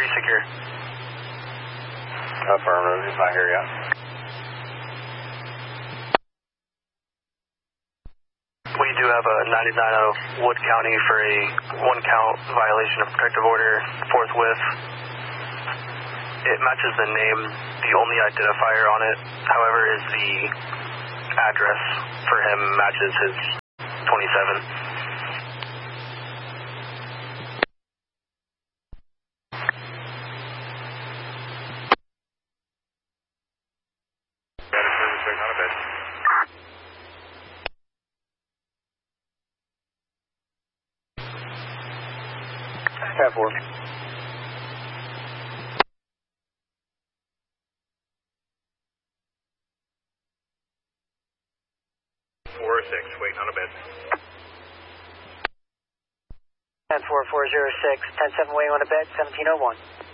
secure. Affirmative, he's not here yet. We do have a 99 Wood County for a 1-count violation of protective order forthwith. It matches the name. The only identifier on it, however, is the address for him matches his 27. Cat 4. 406, waiting on a bed. 10-4-406, 10-7 waiting on a bed, 1701.